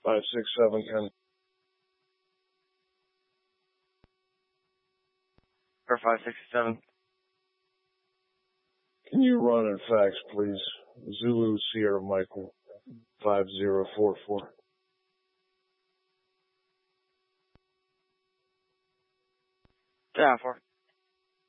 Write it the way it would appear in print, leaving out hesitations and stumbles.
567, Ken. Or 567. Can you run and fax, please? Zulu Sierra Michael 5044. Yeah, 4.